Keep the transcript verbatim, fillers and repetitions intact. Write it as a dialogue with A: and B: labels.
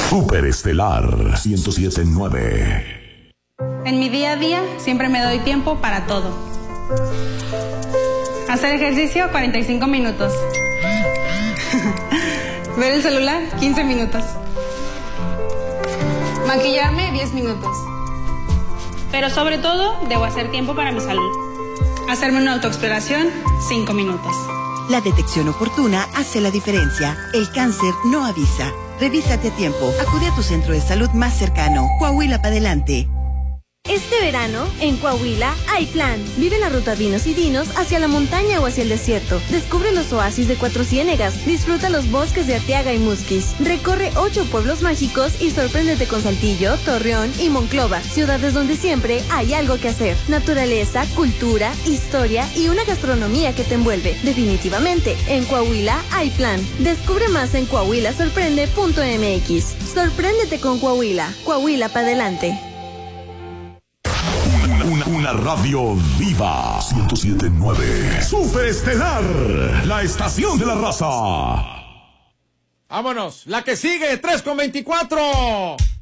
A: Superestelar ciento siete punto nueve.
B: En mi día a día siempre me doy tiempo para todo. Hacer ejercicio cuarenta y cinco minutos. Ver el celular quince minutos. Maquillarme diez minutos. Pero sobre todo debo hacer tiempo para mi salud. Hacerme una autoexploración cinco minutos.
C: La detección oportuna hace la diferencia. El cáncer no avisa. Revísate a tiempo. Acude a tu centro de salud más cercano. Coahuila para adelante.
D: Este verano, en Coahuila, hay plan. Vive la ruta Vinos y Dinos hacia la montaña o hacia el desierto. Descubre los oasis de Cuatro Ciénegas. Disfruta los bosques de Arteaga y Musquis. Recorre ocho pueblos mágicos y sorpréndete con Saltillo, Torreón y Monclova. Ciudades donde siempre hay algo que hacer. Naturaleza, cultura, historia y una gastronomía que te envuelve. Definitivamente, en Coahuila hay plan. Descubre más en coahuila sorprende punto m x. Sorpréndete con Coahuila. Coahuila para adelante.
A: Una, una radio viva. ciento siete punto nueve. Superestelar, la estación de la raza.
E: Vámonos, la que sigue, tres con veinticuatro.